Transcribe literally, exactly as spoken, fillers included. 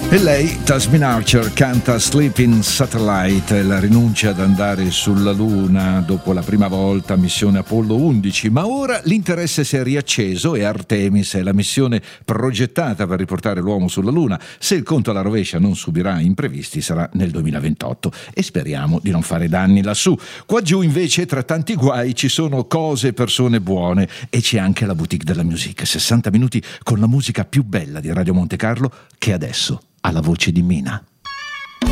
E lei, Tasmin Archer, canta Sleeping Satellite, la rinuncia ad andare sulla Luna dopo la prima volta, missione Apollo undici, ma ora l'interesse si è riacceso e Artemis è la missione progettata per riportare l'uomo sulla Luna. Se il conto alla rovescia non subirà imprevisti sarà nel duemilaventotto e speriamo di non fare danni lassù. Qua giù invece, tra tanti guai, ci sono cose e persone buone e c'è anche la boutique della musica, sessanta minuti con la musica più bella di Radio Monte Carlo che adesso ha la voce di Mina.